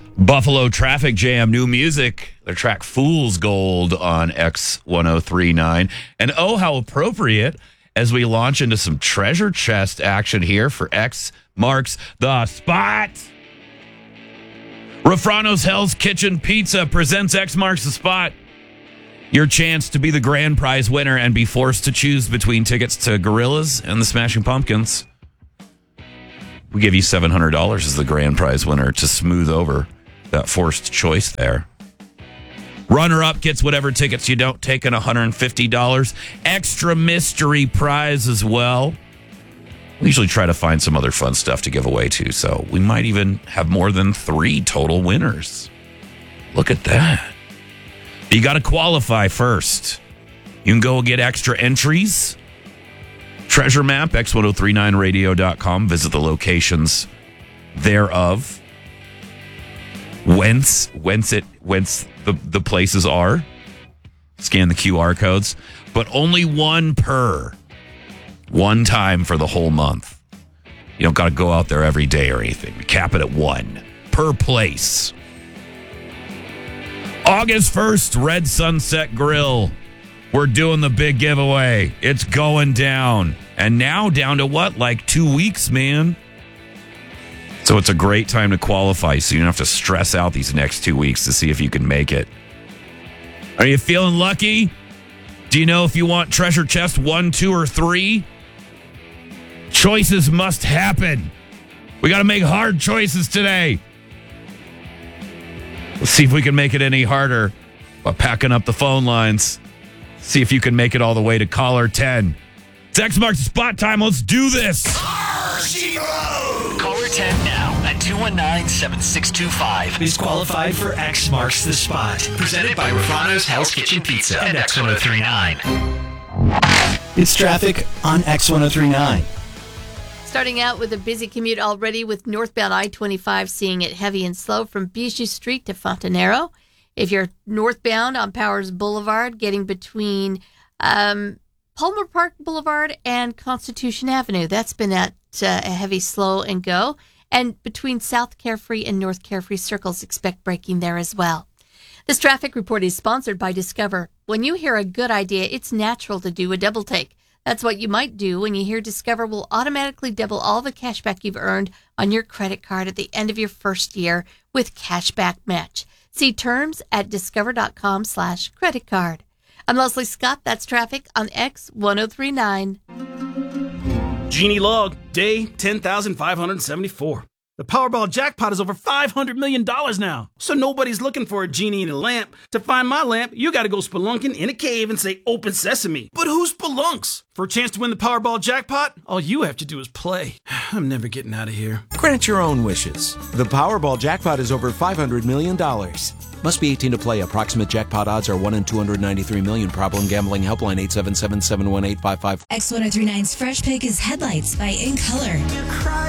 Buffalo Traffic Jam, new music. Their track Fool's Gold on X1039. And oh, how appropriate as we launch into some treasure chest action here for X Marks the Spot. Rafrano's Hell's Kitchen Pizza presents X Marks the Spot. Your chance to be the grand prize winner and be forced to choose between tickets to Gorillaz and the Smashing Pumpkins. We give you $700 as the grand prize winner to smooth over that forced choice there. Runner-up gets whatever tickets you don't take and $150. Extra mystery prize as well. We usually try to find some other fun stuff to give away too, so we might even have more than 3 total winners. Look at that. But you got to qualify first. You can go get extra entries. Treasure map, x1039radio.com. Visit the locations thereof. Whence the places are. Scan the QR codes. But only one per. One time for the whole month. You don't got to go out there every day or anything. We cap it at 1 per place. August 1st, Red Sunset Grill. We're doing the big giveaway. It's going down. And now down to what? Like 2 weeks, man. So it's a great time to qualify so you don't have to stress out these next 2 weeks to see if you can make it. Are you feeling lucky? Do you know if you want treasure chest 1, 2, or 3? Choices must happen. We got to make hard choices today. Let's see if we can make it any harder by packing up the phone lines. See if you can make it all the way to caller 10. It's X Marks the Spot time. Let's do this. Caller 10 now at 219-7625. Is qualified for X Marks the Spot. Presented by Rafrano's Hell's Kitchen Pizza and X1039. It's traffic on X1039. Starting out with a busy commute already with northbound I-25 seeing it heavy and slow from Bijou Street to Fontanero. If you're northbound on Powers Boulevard, getting between Palmer Park Boulevard and Constitution Avenue, that's been at a heavy slow and go. And between South Carefree and North Carefree circles, expect braking there as well. This traffic report is sponsored by Discover. When you hear a good idea, it's natural to do a double take. That's what you might do when you hear Discover will automatically double all the cash back you've earned on your credit card at the end of your first year with Cashback Match. See terms at discover.com/credit card. I'm Leslie Scott. That's traffic on X1039. Genie log, day 10,574. The Powerball jackpot is over $500 million now. So nobody's looking for a genie in a lamp. To find my lamp, you gotta go spelunking in a cave and say, "Open sesame." But who spelunks? For a chance to win the Powerball jackpot, all you have to do is play. I'm never getting out of here. Grant your own wishes. The Powerball jackpot is over $500 million. Must be 18 to play. Approximate jackpot odds are 1 in 293 million. Problem gambling helpline 877-718-55. X1039's Fresh Pick is headlights by In Color.